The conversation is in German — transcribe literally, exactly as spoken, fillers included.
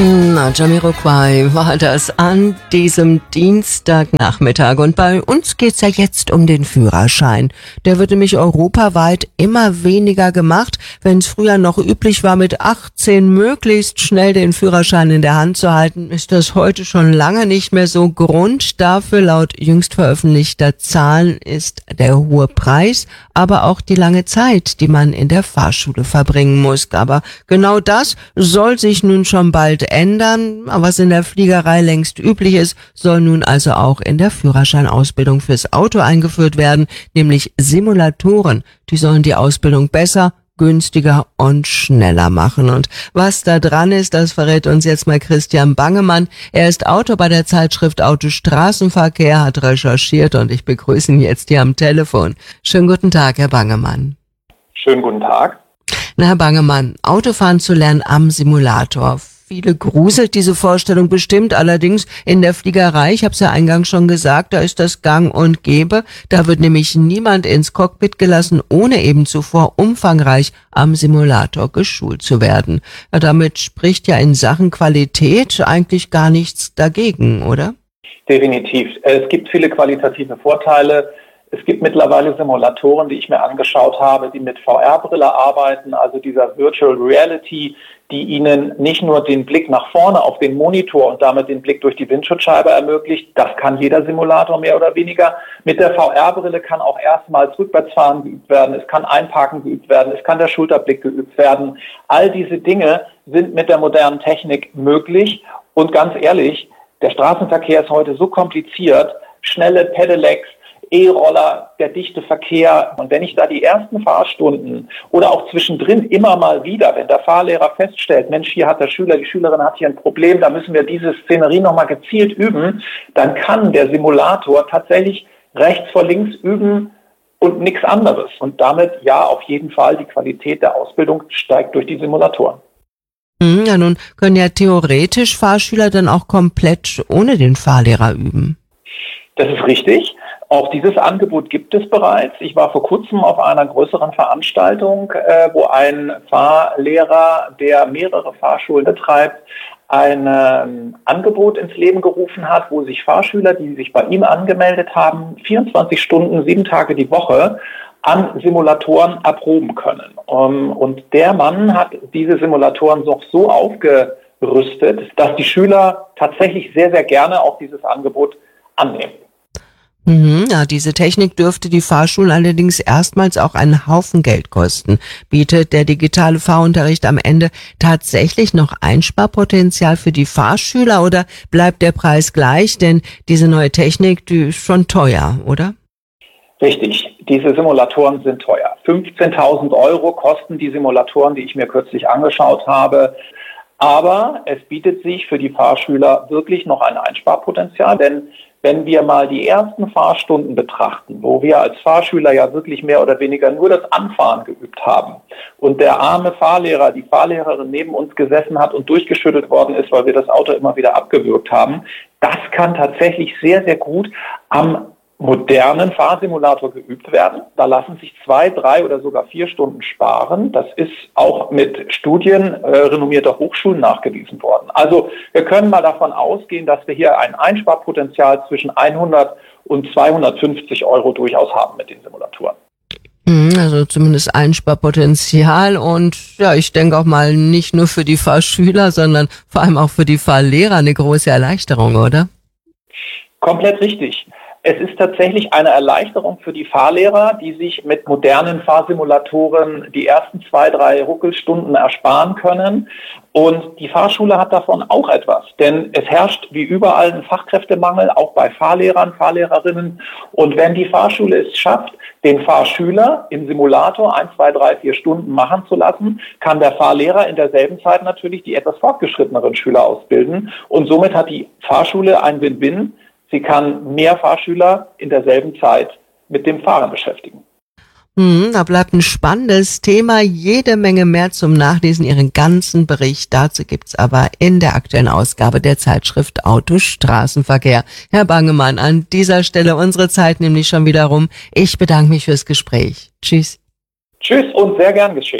Na, Jamiroquai war das an diesem Dienstagnachmittag. Und bei uns geht's ja jetzt um den Führerschein. Der wird nämlich europaweit immer weniger gemacht. Wenn es früher noch üblich war, mit achtzehn möglichst schnell den Führerschein in der Hand zu halten, ist das heute schon lange nicht mehr so. Grund dafür, laut jüngst veröffentlichter Zahlen, ist der hohe Preis, aber auch die lange Zeit, die man in der Fahrschule verbringen muss. Aber genau das soll sich nun schon bald ändern. Was in der Fliegerei längst üblich ist, soll nun also auch in der Führerscheinausbildung fürs Auto eingeführt werden, nämlich Simulatoren. Die sollen die Ausbildung besser, günstiger und schneller machen. Und was da dran ist, das verrät uns jetzt mal Christian Bangemann. Er ist Autor bei der Zeitschrift Auto Straßenverkehr, hat recherchiert und ich begrüße ihn jetzt hier am Telefon. Schönen guten Tag, Herr Bangemann. Schönen guten Tag. Na, Herr Bangemann, Autofahren zu lernen am Simulator. Viele gruselt diese Vorstellung bestimmt, allerdings in der Fliegerei, ich habe es ja eingangs schon gesagt, da ist das gang und gäbe. Da wird nämlich niemand ins Cockpit gelassen, ohne eben zuvor umfangreich am Simulator geschult zu werden. Ja, damit spricht ja in Sachen Qualität eigentlich gar nichts dagegen, oder? Definitiv. Es gibt viele qualitative Vorteile. Es gibt mittlerweile Simulatoren, die ich mir angeschaut habe, die mit V R-Brille arbeiten, also dieser Virtual Reality, die Ihnen nicht nur den Blick nach vorne auf den Monitor und damit den Blick durch die Windschutzscheibe ermöglicht. Das kann jeder Simulator mehr oder weniger. Mit der V R-Brille kann auch erstmals Rückwärtsfahren geübt werden, es kann Einparken geübt werden, es kann der Schulterblick geübt werden. All diese Dinge sind mit der modernen Technik möglich. Und ganz ehrlich, der Straßenverkehr ist heute so kompliziert, schnelle Pedelecs, E-Roller, der dichte Verkehr. Und wenn ich da die ersten Fahrstunden oder auch zwischendrin immer mal wieder, wenn der Fahrlehrer feststellt, Mensch, hier hat der Schüler, die Schülerin hat hier ein Problem, da müssen wir diese Szenerie nochmal gezielt üben, dann kann der Simulator tatsächlich rechts vor links üben und nichts anderes. Und damit, ja, auf jeden Fall, die Qualität der Ausbildung steigt durch die Simulatoren. Ja, nun können ja theoretisch Fahrschüler dann auch komplett ohne den Fahrlehrer üben. Das ist richtig. Auch dieses Angebot gibt es bereits. Ich war vor kurzem auf einer größeren Veranstaltung, äh, wo ein Fahrlehrer, der mehrere Fahrschulen betreibt, ein ähm, Angebot ins Leben gerufen hat, wo sich Fahrschüler, die sich bei ihm angemeldet haben, vierundzwanzig Stunden, sieben Tage die Woche an Simulatoren erproben können. Um, und der Mann hat diese Simulatoren noch so aufgerüstet, dass die Schüler tatsächlich sehr, sehr gerne auch dieses Angebot annehmen. Mhm, ja, diese Technik dürfte die Fahrschulen allerdings erstmals auch einen Haufen Geld kosten. Bietet der digitale Fahrunterricht am Ende tatsächlich noch Einsparpotenzial für die Fahrschüler oder bleibt der Preis gleich? Denn diese neue Technik, die ist schon teuer, oder? Richtig, diese Simulatoren sind teuer. fünfzehntausend Euro kosten die Simulatoren, die ich mir kürzlich angeschaut habe. Aber es bietet sich für die Fahrschüler wirklich noch ein Einsparpotenzial, denn wenn wir mal die ersten Fahrstunden betrachten, wo wir als Fahrschüler ja wirklich mehr oder weniger nur das Anfahren geübt haben und der arme Fahrlehrer, die Fahrlehrerin neben uns gesessen hat und durchgeschüttelt worden ist, weil wir das Auto immer wieder abgewürgt haben, das kann tatsächlich sehr, sehr gut am modernen Fahrsimulator geübt werden. Da lassen sich zwei, drei oder sogar vier Stunden sparen. Das ist auch mit Studien äh, renommierter Hochschulen nachgewiesen worden. Also wir können mal davon ausgehen, dass wir hier ein Einsparpotenzial zwischen hundert und zweihundertfünfzig Euro durchaus haben mit den Simulatoren. Also zumindest Einsparpotenzial und ja, ich denke auch mal nicht nur für die Fahrschüler, sondern vor allem auch für die Fahrlehrer eine große Erleichterung, oder? Komplett richtig. Es ist tatsächlich eine Erleichterung für die Fahrlehrer, die sich mit modernen Fahrsimulatoren die ersten zwei, drei Ruckelstunden ersparen können. Und die Fahrschule hat davon auch etwas, denn es herrscht wie überall ein Fachkräftemangel, auch bei Fahrlehrern, Fahrlehrerinnen. Und wenn die Fahrschule es schafft, den Fahrschüler im Simulator ein, zwei, drei, vier Stunden machen zu lassen, kann der Fahrlehrer in derselben Zeit natürlich die etwas fortgeschritteneren Schüler ausbilden. Und somit hat die Fahrschule ein Win-Win. Sie kann mehr Fahrschüler in derselben Zeit mit dem Fahren beschäftigen. Hm, da bleibt ein spannendes Thema, jede Menge mehr zum Nachlesen, Ihren ganzen Bericht. Dazu gibt's aber in der aktuellen Ausgabe der Zeitschrift Auto Straßenverkehr. Herr Bangemann, an dieser Stelle unsere Zeit nämlich schon wieder rum. Ich bedanke mich fürs Gespräch. Tschüss. Tschüss und sehr gern geschehen.